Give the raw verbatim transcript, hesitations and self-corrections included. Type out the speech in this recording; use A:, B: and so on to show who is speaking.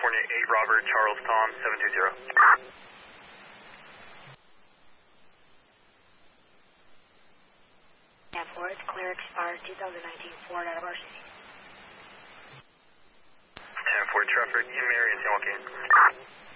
A: California eight Robert Charles Tom seven two zero.
B: ten four, it's clear, expires twenty nineteen Ford out of R C C.
A: ten four traffic in Marion, Joaquin.